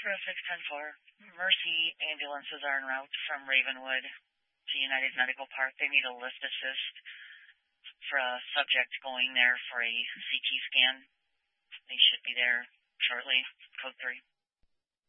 for a 610-4. Mercy ambulances are en route from Ravenwood to United Medical Park. They need a lift assist for a subject going there for a CT scan. They should be there shortly. Code 3.